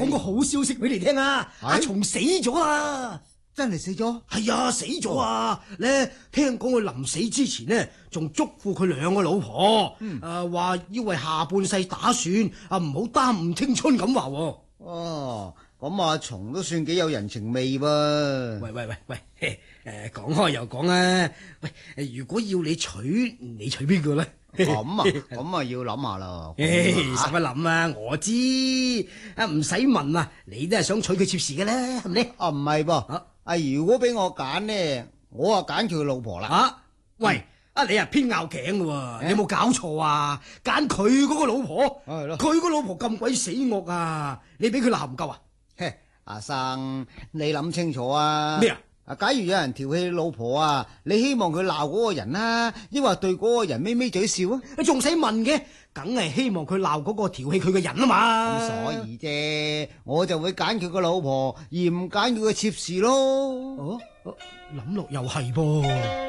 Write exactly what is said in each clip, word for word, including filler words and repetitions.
講個好消息俾你聽啊！阿松死咗啦！ 真係死咗？ 係啊，死咗啊！咧聽講佢臨死之前呢，仲囑咐佢兩個老婆，誒話要為下半世打算，啊唔好耽誤青春咁話。 哦，咁阿松都算幾有人情味噃。 喂喂喂喂，誒講開又講啊！喂，如果要你娶，你娶邊個咧？ 咁啊，咁啊要諗下啦。 誒，使乜諗啊？我知啊，唔使問啊，你都係想娶佢妾侍嘅咧，係咪咧？ 啊，唔係噃。啊，啊如果俾我揀呢，我啊揀佢老婆啦。 啊，喂，啊你啊偏拗頸嘅喎，你有冇搞錯啊？揀佢嗰個老婆，係咯，佢個老婆咁鬼死惡啊！你俾佢鬧唔夠啊？ 嘿，阿生，你諗清楚啊！ 咩啊？ 啊！假如有人調戲你老婆啊，你希望佢鬧嗰個人啊，抑或對嗰個人咪咪嘴笑啊？ 你仲使問嘅？梗係希望佢鬧嗰個調戲佢嘅人啊嘛。 咁所以啫，我就會揀佢個老婆，而唔揀佢個妾侍咯。 哦，諗落又係噃。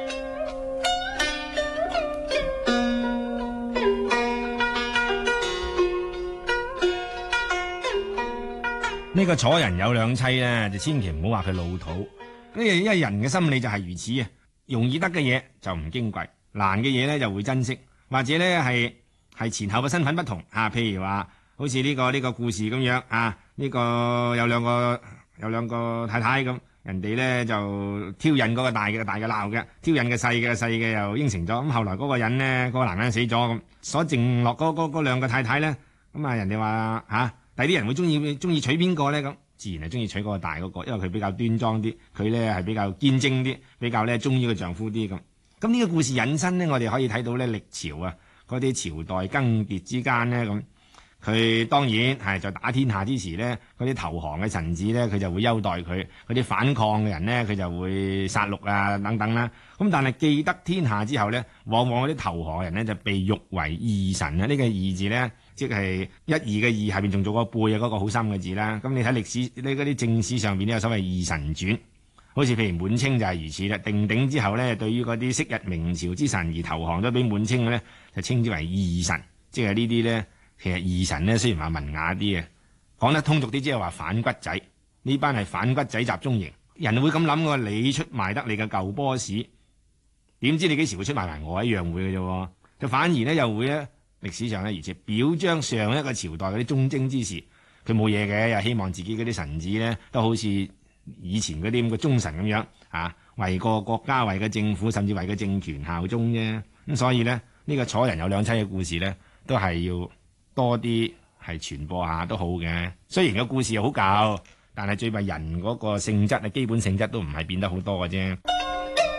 呢個楚人有兩妻咧，就千祈唔好話佢老土。因為人嘅心理就係如此啊，容易得嘅嘢就唔矜貴，難嘅嘢咧就會珍惜，或者咧係係前後嘅身份不同啊。譬如話好似呢個呢個故事咁樣啊，呢個有兩個有兩個太太咁，人哋咧就挑釁嗰個大嘅大嘅鬧嘅，挑釁嘅細嘅細嘅又應承咗。咁後來嗰個人呢，嗰個男人死咗咁，所剩落嗰嗰嗰兩個太太咧，咁啊人哋話吓，第啲人會中意中意娶邊個咧咁？自然係中意娶嗰個大嗰個，因為佢比較端莊啲，佢咧係比較堅貞啲，比較咧中意個丈夫啲咁。咁呢個故事引申呢，我哋可以睇到咧歷朝啊嗰啲朝代更迭之間呢，咁佢當然係在打天下之時呢，嗰啲投降嘅臣子呢，佢就會優待佢；嗰啲反抗嘅人呢，佢就會殺戮啊等等啦。咁但係既得天下之後呢，往往嗰啲投降嘅人呢，就被譽為義臣啊！呢、這個義字呢，即係一義嘅義，下邊仲做個背啊，嗰個好深嘅字啦。咁你睇歷史，呢嗰啲正史上邊都有所謂義臣傳，好似譬如滿清就係如此啦。定鼎之後呢，對於嗰啲昔日明朝之臣而投降咗俾滿清嘅呢，就稱之為義臣。即係呢啲呢，其實義臣呢，雖然話文雅啲嘅，講得通俗啲，即係話反骨仔。呢班係反骨仔集中營，人會咁諗嘅，你出賣得你嘅舊 boss，點知你幾時會出賣埋我一樣會嘅啫？就反而呢，又會咧。歷史上咧，而且表彰上一個朝代嗰啲忠貞之士，佢冇嘢嘅，又希望自己嗰啲臣子咧都好似以前嗰啲咁嘅忠臣咁樣啊，為個國家、為個政府，甚至為個政權效忠啫。咁所以咧，呢、呢個楚人有兩妻嘅故事咧，都係要多啲係傳播下都好嘅。雖然個故事又好舊，但係最弊人嗰個性質啊，基本性質都唔係變得好多嘅啫。